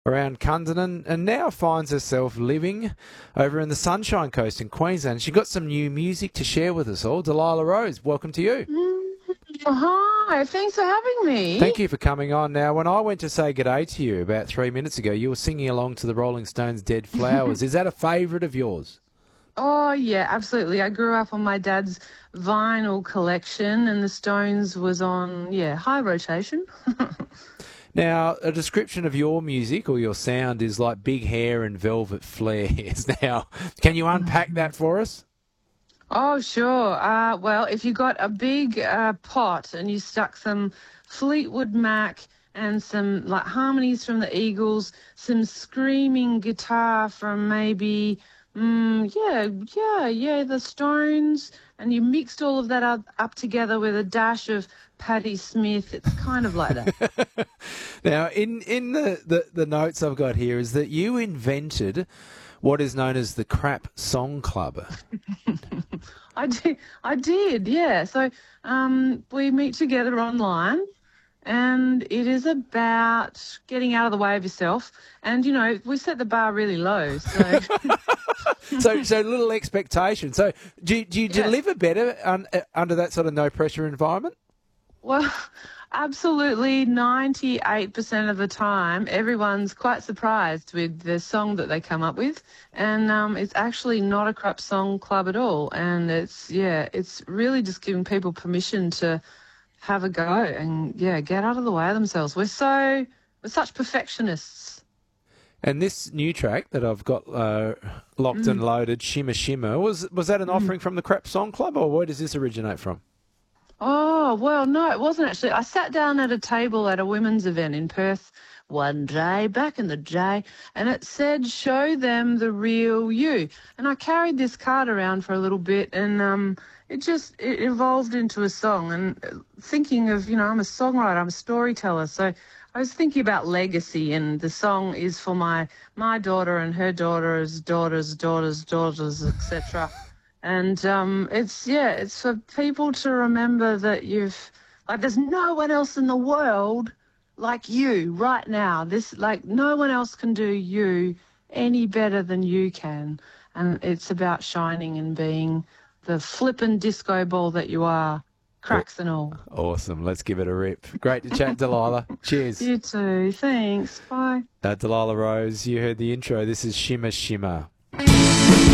around Cunderdin and now finds herself living over in the Sunshine Coast in Queensland. She got some new music to share with us all. Delilah Rose, welcome to you. Hi, thanks for having me. Thank you for coming on. Now, when I went to say good day to you about 3 minutes ago, you were singing along to the Rolling Stones' Dead Flowers. Is that a favourite of yours? Oh, yeah, absolutely. I grew up on my dad's vinyl collection and the Stones was on, high rotation. Now, a description of your music or your sound is like big hair and velvet flares. Now, can you unpack that for us? Oh, sure. Well, if you got a big pot and you stuck some Fleetwood Mac and some like harmonies from the Eagles, some screaming guitar from maybe, the Stones, and you mixed all of that up together with a dash of Patti Smith, it's kind of like that. Now, in the notes I've got here is that you invented what is known as the Crap Song Club. I did, yeah. So we meet together online, and it is about getting out of the way of yourself. And, you know, we set the bar really low. So, so little expectation. So do you deliver better under that sort of no-pressure environment? Well, absolutely 98% of the time, everyone's quite surprised with the song that they come up with. And it's actually not a crap song club at all. And it's really just giving people permission to have a go and, get out of the way of themselves. We're such perfectionists. And this new track that I've got locked and loaded, Shimmer Shimmer, was that an offering from the Crap Song Club, or where does this originate from? Oh, well, no, it wasn't actually. I sat down at a table at a women's event in Perth one day, back in the day, and it said, show them the real you. And I carried this card around for a little bit, and it evolved into a song. And thinking of, I'm a songwriter, I'm a storyteller, so I was thinking about legacy, and the song is for my daughter and her daughters, etc. And it's for people to remember that there's no one else in the world like you right now. No one else can do you any better than you can. And it's about shining and being the flippin' disco ball that you are, cracks and all. Awesome. Let's give it a rip. Great to chat, Delilah. Cheers. You too. Thanks. Bye. Delilah Rose, you heard the intro. This is Shimmer Shimmer.